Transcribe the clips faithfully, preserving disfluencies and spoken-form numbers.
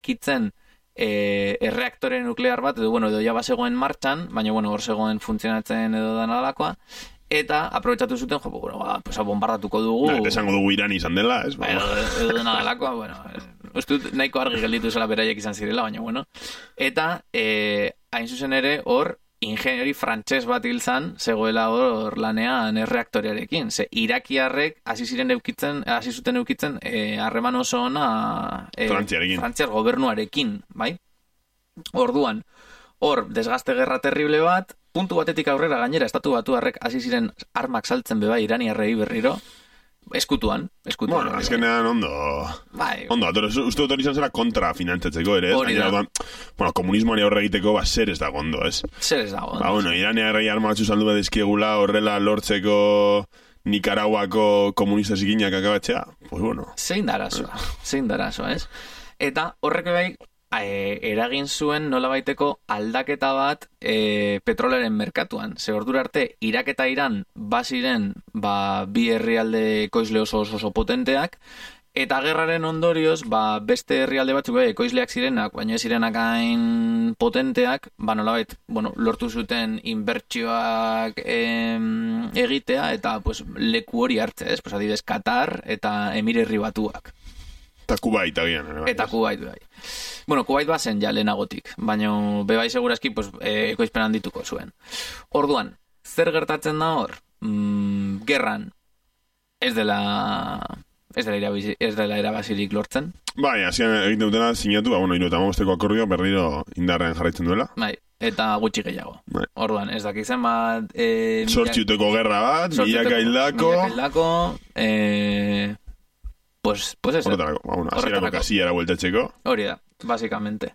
eraikitzen e, erreaktore nuklear bat, edo, bueno, edo ja bazegoen martxan, baina, bueno, hor zegoen funtzionatzen edo danalakoa, eta aprobetxatu zuten, jo, bueno, ba, pues, bombardatuko dugu. Na, eta esango dugu Iran izan dela, ez? Ba, edo, edo danalakoa, bueno, uste dut nahiko argi gelditu zela beraiek izan zirela, baina, bueno. Eta, e, hain zuzen ere, hor, ingenieri frantses bat hil zan, zegoela hor lanean erreaktorearekin. Ze irakiarrek hasi ziren eukitzen, hasi zuten eukitzen harreman eh, oso ona eh, Frantziarekin. Frantziar gobernuarekin, bai? Orduan, hor desgaste gerra terrible bat, puntu batetik aurrera gainera estatu batuarrek hasi ziren armak saltzen beba iraniarrei berriro. Eskutuan, eskutuan. Bueno, azkenean ondo... Bai. Ondo, atore, uste dut hori izan zera kontra finantzatzeko, ere, ez? Hori da. Gainera, bueno, komunismoari aurre egiteko, ba, zer ez dago ondo, ez? Zer ez dago ondo. Ba, bueno, Irania errei arma batzu saldu badizkiegula horrela lortzeko Nicaraguako komunista zikinak akabatzea, pues bueno. Zein darazoa, zein darazoa, ez? Eta horrek bai, e, eragin zuen nolabaiteko aldaketa bat e, petrolaren merkatuan. Ze ordura arte, Irak eta Iran baziren ba, bi herrialde ekoizle oso oso, oso potenteak, eta gerraren ondorioz, ba, beste herrialde batzuk bai, ekoizleak zirenak, baina ez zirenak hain potenteak, ba, nolabait, bueno, lortu zuten inbertsioak em, egitea, eta pues, leku hori hartzea, ez? Pues, adibidez, Qatar eta Emirerri Batuak. Eta Kuwait agian. Bai, eta Kuwait bai. Bueno, Kuwait bazen ja lehenagotik, baina bebai segurazki pues, e, ekoizpen handituko zuen. Orduan, zer gertatzen da hor? Mm, gerran ez dela ez dela irabazi, ez dela irabazirik lortzen. Bai, hasian egiten dutena sinatu, ba, bueno, hirurogeita hamabosteko akordio berriro indarrean jarraitzen duela. Bai, eta gutxi gehiago. Bai. Orduan, ez dakizen bat... E, Zortziuteko gerra bat, milaka hildako... Milaka hildako... E, pues, pues ez. Horretarako, ba, bueno, hasierako kasillera bueltatzeko. Hori da, básicamente.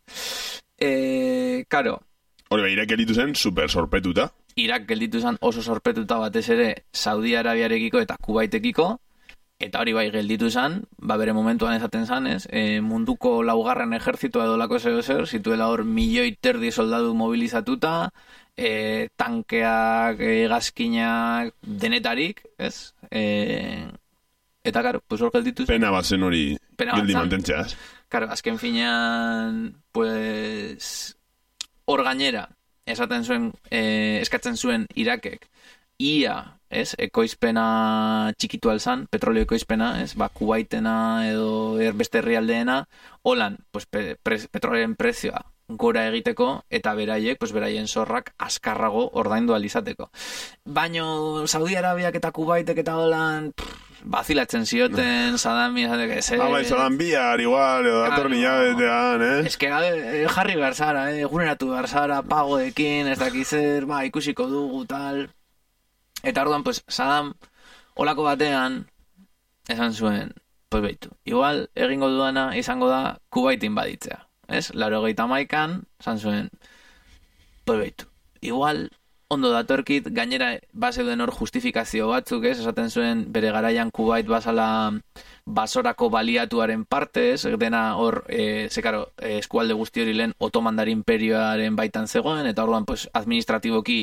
Eh, karo. Hori ba, Irak gelditu zen super sorpetuta. Irak gelditu zen oso sorpetuta batez ere Saudi Arabiarekiko eta Kuwaitekiko, eta hori bai gelditu zen, ba bere momentuan esaten zen, ez? E, munduko laugarren ejertzitoa edo lako zer zer, zituela hor milioi terdi soldadu mobilizatuta, e, tankeak, e, gazkinak, denetarik, ez? E, eta, karo, pues hor gelditu zen. Pena bat zen hori geldi mantentzea, ez? Karo, azken finean, pues, hor gainera, esaten zuen, eh, eskatzen zuen Irakek, ia, ez, ekoizpena txikitu alzan, petroleo ekoizpena, ez, ba, Kuwaitena edo beste herrialdeena, holan, pues, pe, pre, petroleen prezioa gora egiteko, eta beraiek, pues, beraien zorrak askarrago ordaindu alizateko. Baino, Saudi Arabiak eta Kuwaitek eta holan, bazilatzen zioten, Saddami, esateke, ze... Ah, bai, Saddam bihar, igual, edo dator nilabetean, eh? Ez que, jarri behar zara, eh? Eguneratu behar zara, pagoekin, ez dakizer, ba, ikusiko dugu, tal... Eta orduan, pues, Saddam, olako batean, esan zuen, pues, beitu, igual, egingo duana, izango da, Kuwaitin baditzea, ez? Laro geita maikan, esan zuen, pues, beitu, igual... Ondo datorkit, gainera bazeuden hor justifikazio batzuk, ez? Esaten zuen bere garaian Kuwait bazala basorako baliatuaren partez, dena hor, e, zekaro, e, eskualde guzti hori lehen Otomandar imperioaren baitan zegoen, eta orduan, pues, administratiboki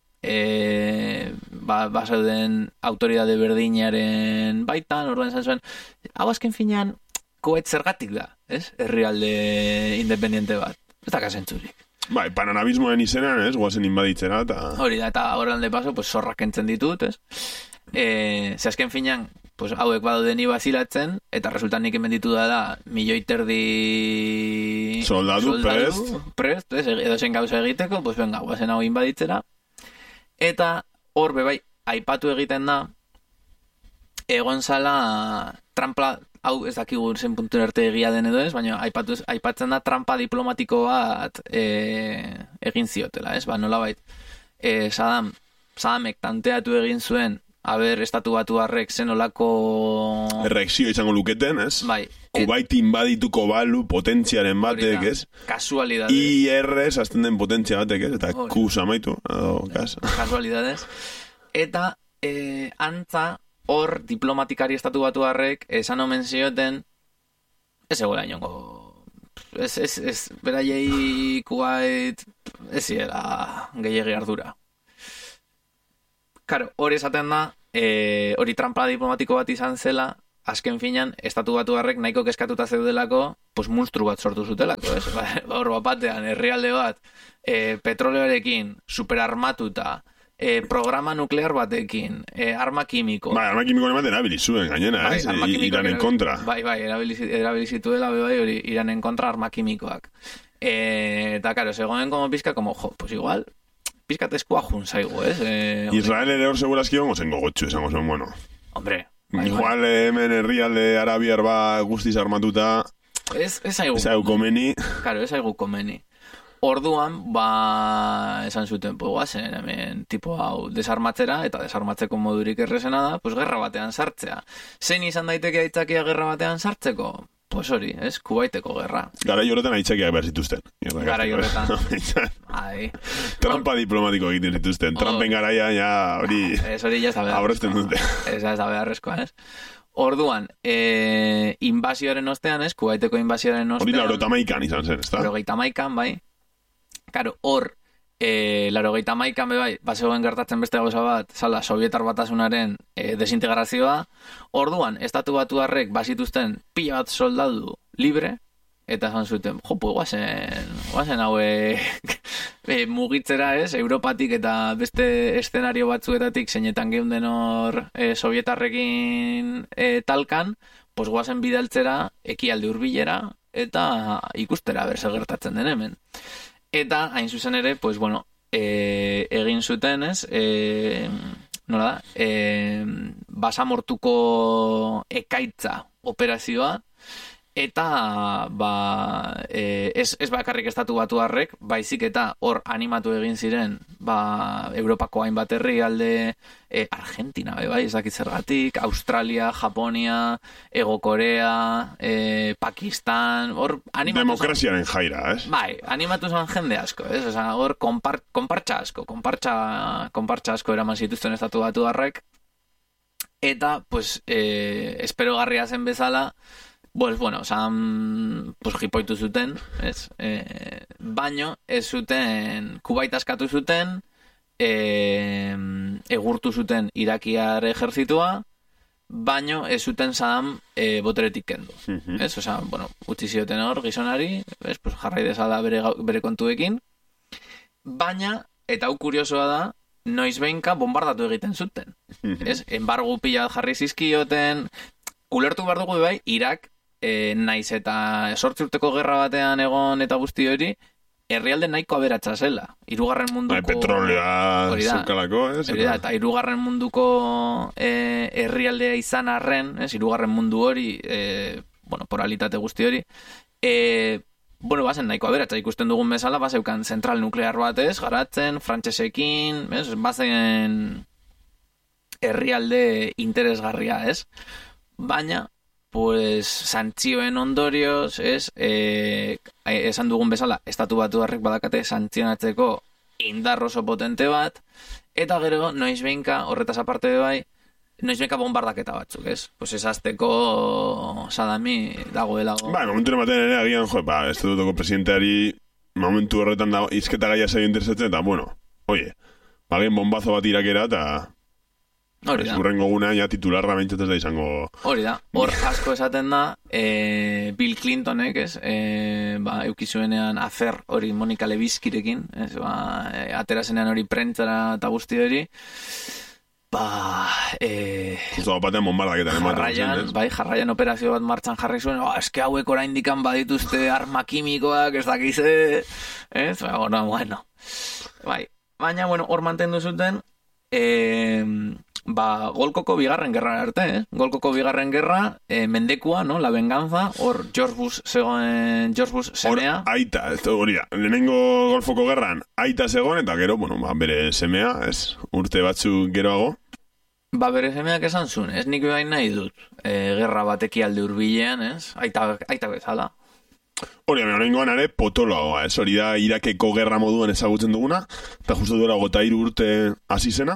e, ba, bazeuden autoridade berdinaren baitan, orduan esan zuen, hau azken finean, Kuwait zergatik da, ez? Herrialde independiente bat. Ez da kasentzurik. Bai, pananabismoen izenean, ez, guazen inbaditzera, eta... Hori da, eta horren de paso, pues, zorrak entzen ditut, ez? E, ze azken finean, pues, hauek badauden ibazilatzen, eta resultan nik hemen ditu da da, milioi terdi... Soldadu, prest. Prest, ez, edo zen gauza egiteko, pues, venga, guazen hau inbaditzera. Eta, hor, bebai, aipatu egiten da, egon zala trampa... Hau ez dakigu zen puntu arte egia den edo ez, baina aipatuz, aipatzen da trampa diplomatiko bat e, egin ziotela, ez? Ba, nolabait, e, Saddam, Saddamek tanteatu egin zuen, haber estatu batuarrek zen olako... Erreakzio izango luketen, ez? Bai. Kuwait inbadituko balu potentziaren batek, ez? Kasualidades. I R azten den potentzia batek, ez? Eta Q samaitu. Kasualidades. Eta, e, antza... Hor, diplomatikari estatu batuarrek esan omen zioten ez egoela inongo ez, ez, ez, beraiei Kuwait ez ziela gehiagi ardura. Karo, hori esaten da, e, hori trampa diplomatiko bat izan zela, azken finan, estatu batuarrek nahiko keskatuta zeudelako, pues monstru bat sortu zutelako, ez? Hor bapatean, herrialde bat, e, petroleoarekin, superarmatuta, e, programa nuklear batekin, e, arma kimiko. Bai, arma kimiko ematen erabili zuen, gainera, bai, ez? Iranen kontra. Bai, bai, erabili zituela, bai, hori Iranen kontra arma kimikoak. E, eta, karo, zegoen como pizka, como, jo, pues igual, pizkat eskua jun zaigu, ez? E, Israel ere hor segurazki ongo zen gogotxu, esango zen, bueno. Hombre, bai, igual bai. Hemen herrialde arabiar ba guztiz armatuta, ez, ez aigu, ez aigu komeni. Claro, ez aigu komeni. Orduan, ba, esan zuten, pues, guazen, hemen, tipo hau, desarmatzera, eta desarmatzeko modurik errezena da, pues, gerra batean sartzea. Zein izan daiteke aitzakia gerra batean sartzeko? Pues hori, ez, Kuwaiteko gerra. Garai horretan aitzakiak behar zituzten. Garai horretan. Ai. Trampa diplomatiko egiten zituzten. Trumpen garaia, ja, hori... Ez hori ja zabe. Aurrezten dute. Ez da beharrezkoa, ez? Orduan, eh, invasioaren ostean, ez? Kuwaiteko invasioaren ostean... Hori laurogeita hamaikan izan zen, ez da? Laurogeita hamaikan, bai. Karo, hor, eh, laurogeita hamaikan, bai, bazegoen gertatzen beste gauza bat, zala, Sovietar Batasunaren eh, desintegrazioa. Orduan, estatu batuarrek bazituzten pila bat soldadu libre, eta esan zuten, jo, pues, guazen, guazen haue e, mugitzera, ez, Europatik eta beste eszenario batzuetatik zeinetan geunden hor e, Sovietarrekin e, talkan, pues guazen bidaltzera, ekialde hurbilera, eta ikustera berse gertatzen den hemen. Eta, hain zuzen ere, pues, bueno, e, egin zuten, ez, e, nola da, e, basamortuko ekaitza operazioa, eta ba, e, ez, ez bakarrik estatu batuarrek, baizik eta hor animatu egin ziren ba, Europako hainbat herrialde, e, Argentina, be, bai, ez dakit zergatik, Australia, Japonia, Ego Korea, e, Pakistan, hor animatu demokraziaren zan, jaira, ez? Bai, animatu zan jende asko, ez? Osa, hor konpar, konpartxa asko, konpartxa, konpartxa asko eraman zituzten estatu batuarrek, eta, pues, e, espero garria zen bezala, pues, bueno, osan, pues, jipoitu zuten, ez? E, baino, ez zuten, Kuwait askatu zuten, e, egurtu zuten irakiar ejertzitua, baino, ez zuten Saddam e, boteretik kendu. Uh-huh. Ez? Osa, bueno, utzi zioten hor, gizonari, ez? Pues, jarrai dezala bere, bere kontuekin, baina, eta hau kuriosoa da, noiz behinka bombardatu egiten zuten. Uh-huh. Ez? Embargu pila jarri zizkioten, ulertu behar dugu bai, Irak, E, naiz eta sortzi urteko gerra batean egon eta guzti hori, herrialde nahiko aberatsa zela. Hirugarren munduko... Bai, petrolea zeukalako, ez? Hori da, eta hirugarren munduko e, herrialdea izan arren, ez? Hirugarren mundu hori, e, bueno, poralitate guzti hori, e, bueno, bazen nahiko aberatsa ikusten dugun bezala, bazeukan zentral nuklear bat, ez? Garatzen, frantsesekin, ez? Bazen herrialde interesgarria, ez? Baina, pues, santzioen ondorioz, ez, e, esan dugun bezala, estatu batuarrek badakate santzionatzeko indar oso potente bat, eta gero, noiz behinka, horretaz aparte de bai, noiz behinka bombardaketa batzuk, ez? Pues esazteko Saddami dagoela. Ba, momentu ematen ere, agian, jo, ba, estatutuko presidenteari momentu horretan dago, izketa gaia zaio interesatzen, eta, bueno, oie, bagien bombazo bat irakera, eta... Hori da. Urrengo guna, ja titularra bentsatez da izango... Hori da. Hor asko esaten da, e, Bill Clintonek, ez, e, ba, eukizuenean afer hori Monica Lewinskyrekin, ez, ba, e, aterazenean hori prentzara eta guzti hori, ba, e... Justo batean bombardaketan ematen. Jarraian, bai, jarraian operazio bat martxan jarri zuen, oh, eske hauek oraindikan badituzte arma kimikoak, ez dakize, ez, ba, bueno, bueno. Bai, baina, bueno, hor mantendu zuten, eh... ba, Golkoko bigarren gerra arte, eh? Golkoko bigarren gerra, eh, mendekua, no? La venganza, hor George Bush zegoen, George Bush semea. Hor aita, ez hori da, lehenengo Golfoko gerran aita zegoen, eta gero, bueno, ba, bere semea, ez, urte batzuk geroago. Ba, bere semeak esan zuen, ez nik behain nahi dut, eh, gerra bateki alde hurbilean, ez, aita, aita bezala. Hori, baina horrengoan ere potoloagoa, ez, hori da Irakeko gerra moduan ezagutzen duguna, eta justu duela gota hiru urte hasi zena.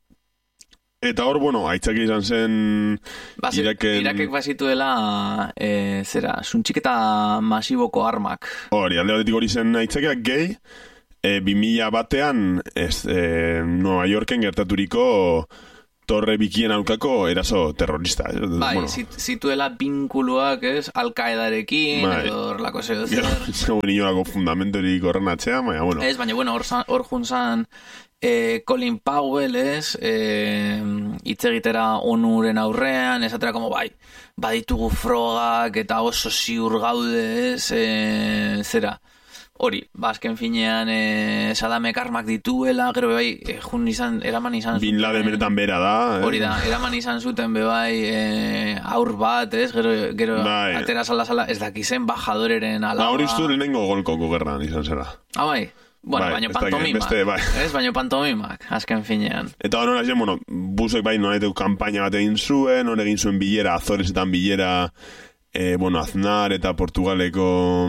Eta hor, bueno, aitzaki izan zen Basi, Iraken... Irakek bazituela, e, zera, suntxiketa masiboko armak. Hori, alde batetik hori zen aitzakiak gehi, e, bi mila batean, ez, e, Nueva Yorken gertaturiko torre bikien aukako eraso terrorista. Eh? Bai, bueno. Zituela binkuluak, ez, Al-Qaedarekin, bai. Edo horlako zeo zer. Ez gau niolako fundamentorik horren atxea, baina, bueno. Ez, baina, bueno, hor juntzan eh, Colin Powell, ez, eh, itzegitera onuren aurrean, esatera, como, bai, baditugu frogak eta oso ziur gaude, ez, eh, zera. Hori, bazken finean e, Sadamek armak dituela, gero bai, e, jun izan, eraman izan zuten... Bin Laden benetan bera da. Eh? Hori da, eraman izan zuten bebai e, aur bat, ez? Gero, gero bai. Atera sala-sala, ez dakizen bajadoreren alaba... Ba, hori ustu lehenengo golkoko gerran izan zera. Ah, bai? Bueno, bai, baino pantomimak, beste, bai. Ez? Baino pantomimak, azken finean. Eta hori zen, bueno, busek bai nonetek kampaina bat egin zuen, hori egin zuen bilera, Azoresetan bilera... E, bueno, Aznar eta Portugaleko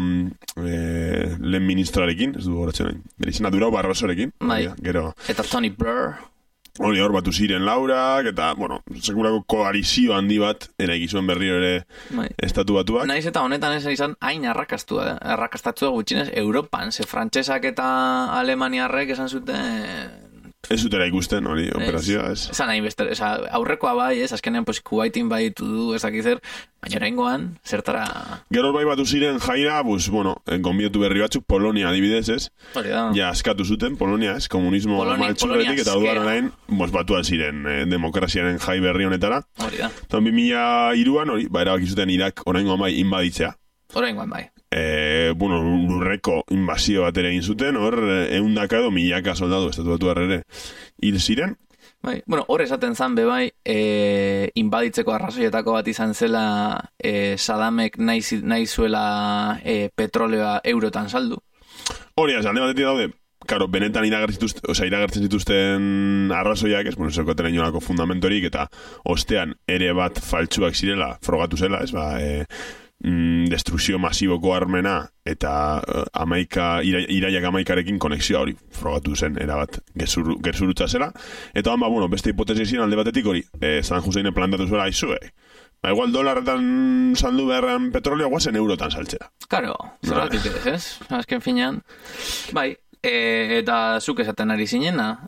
e, lehen ministroarekin, ez du horatzen nahi, bere izena Durao Barrosorekin. Bai, gero, eta Tony Blair. Hori hor batu ziren Laurak, eta, bueno, sekulako koalizio handi bat, eraiki zuen berriro ere bai. Estatu batuak. Naiz eta honetan ez izan hain arrakastua, eh? arrakastatua gutxinez Europan, ze frantsesak eta alemaniarrek esan zuten... Ez zutera ikusten, hori, operazioa, ez. Esan nahi beste, esa, aurrekoa bai, ez, azkenean, pues, Kuwaitin bai du, ez dakizer, baina oraingoan, zertara... Gero bai batu ziren jaira, pues, bueno, konbidatu berri batzuk, Polonia adibidez, ez? Hori da. Ja, askatu zuten, Polonia, ez, komunismo maltsuretik, eta dudan orain, pues, batuan ziren eh, demokraziaren jai berri honetara. Hori da. Eta bi mila hiruan, hori, ba, erabaki zuten Irak oraingoan bai inbaditzea. Oraingoan bai. E, bueno, lurreko invasio bat ere egin zuten, hor, eundaka edo milaka soldadu estatu batu ere hil ziren. Bai, bueno, hor esaten zan be bai, e, inbaditzeko arrazoietako bat izan zela e, Sadamek nahi, nahi zuela e, petroleoa eurotan saldu. Hori, alde batetik daude, karo, benetan iragertzen, o sea, iragertzen zituzten arrazoiak, ez, bueno, zerkoten inolako fundamentorik, eta ostean ere bat faltsuak zirela, frogatu zela, ez, ba, e, destruzio masiboko armena eta uh, amaika, ira, iraiak amaikarekin konexioa hori frogatu zen erabat gezur, gezurutza zela, eta ba, bueno, beste hipotesi ziren alde batetik hori eh, San Huseinen plantatu zuela aizue ba, igual dolarretan saldu beharrean petroleo guazen eurotan saltzera. Karo, zerratik ez, ez? Azken finean bai, e, eta zuk esaten ari zinena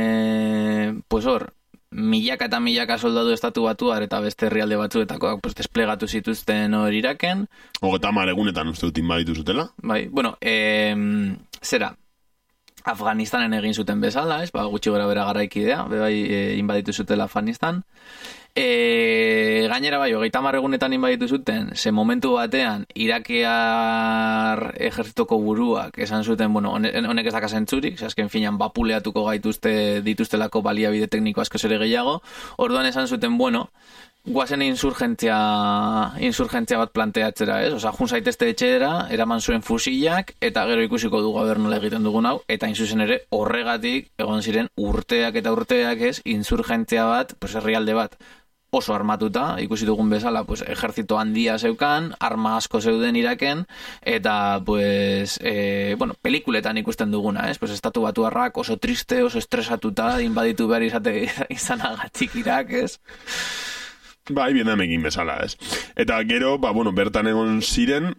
e, pues hor milaka eta milaka soldadu estatu batuar eta beste herrialde batzuetakoak pues, desplegatu zituzten hor Iraken. Hogeta hamar egunetan uste dut inbaditu zutela. Bai, bueno, eh, zera, Afganistanen egin zuten bezala, ez? Ba, gutxi gora bera garaikidea, bai, e, inbaditu zutela Afganistan. E, gainera bai, hogeita hamar egunetan inbaditu zuten, ze momentu batean irakiar ejertzitoko buruak esan zuten, bueno, honek ez dakasen txurik, azken finan bapuleatuko gaituzte dituztelako baliabide tekniko asko zere gehiago, orduan esan zuten, bueno, guazen insurgentzia, insurgentzia bat planteatzera, ez? Osa, jun zaitezte etxera, eraman zuen fusilak, eta gero ikusiko dugu haber nola egiten dugun hau, eta inzuzen ere horregatik egon ziren urteak eta urteak, ez? Insurgentzia bat, pues herrialde bat, oso armatuta, ikusi dugun bezala, pues, ejertzito handia zeukan, arma asko zeuden Iraken, eta, pues, eh, bueno, pelikuletan ikusten duguna, ez? Pues, estatu batuarrak oso triste, oso estresatuta, inbaditu behar izate izanagatik Irak, ez? Bai, Vietnamekin bezala, ez? Eta gero, ba, bueno, bertan egon ziren,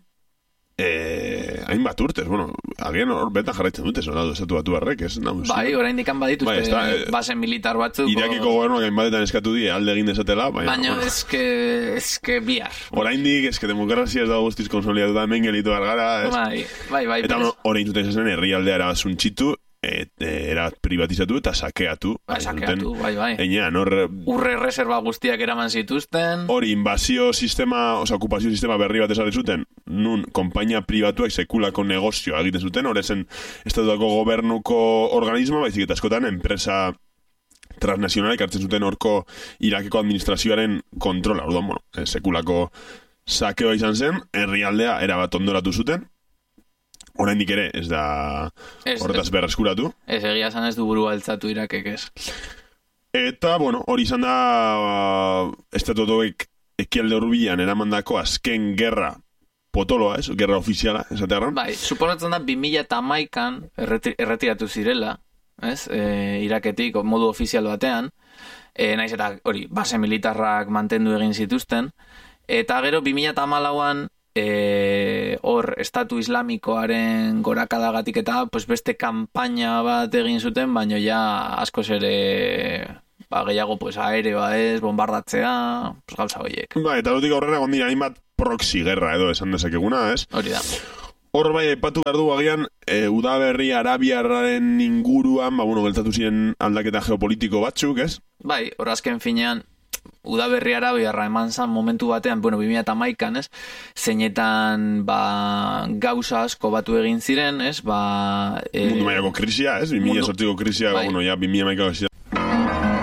eh, hainbat urtez, bueno, agian hor betan jarraitzen dute, soldadu estatu batu barrek, ez? Nauz, bai, orain dikan badituzte bai, esta, eh, basen militar batzuk. Irakiko o... gobernuak hainbatetan eskatu die, alde egin desatela, baina... Baina, bueno. eske, eske bihar. Orain dik, eske demokrazia ez da guztiz konsolidatuta, hemen gelitu gara, ez? Bai, bai, bai. Eta orain zuten zen, herrialdea erabazuntxitu, Et, era privatizatu eta sakeatu. Ba, sakeatu, bai, bai. Einean, hor... Urre reserva guztiak eraman zituzten. Hori, invasio sistema, oza, okupazio sistema berri bat esarri zuten, nun, konpainia pribatuak sekulako negozioa egiten zuten, hor ezen estatuako gobernuko organismo, baizik eta askotan, enpresa transnacionalek hartzen zuten horko Irakeko administrazioaren kontrola, orduan, bueno, sekulako sakeoa izan zen, herrialdea erabat ondoratu zuten, oraindik ere, ez da horretaz berreskuratu. Ez, egia esan ez du buru altzatu Irakek, ez. Eta, bueno, hori izan da uh, estatutuek ekialde hurbilan eramandako azken gerra potoloa, ez? Gerra ofiziala, esatearran. Bai, suposatzen da bi mila hamaikan erreti, erretiratu zirela, ez? E, Iraketik, modu ofizial batean, e, naiz eta hori, base militarrak mantendu egin zituzten, eta gero bi mila hamalauan E, hor estatu islamikoaren gorakadagatik eta pues beste kanpaina bat egin zuten, baino ja askoz ere ba, gehiago, pues, aereoa ez, bombardatzea, pues, gauza horiek. Ba, eta dutik aurrera gondira hainbat proxy gerra edo esan dezakeguna, ez? Hori da. Hor bai, aipatu behar du agian, e, udaberri arabiarraren inguruan, ba, bueno, geltatu ziren aldaketa geopolitiko batzuk, ez? Bai, hor azken finean, udaberri arabiarra eman zan momentu batean, bueno, bi mila hamaikan, ez? Zeinetan, ba, gauza asko batu egin ziren, ez? Ba... E, mundu mailako krisia, ez? bi mila zortziko krisia, bai. Bueno, ja, bi mila hamaikako